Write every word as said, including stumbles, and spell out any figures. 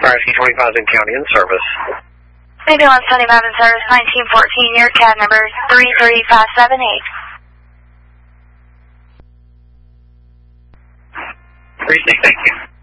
Nebraska twenty-five in county in service. Ambulance twenty-five in service, nineteen fourteen, your C A D number three three five seven eight. Appreciate it, thank you.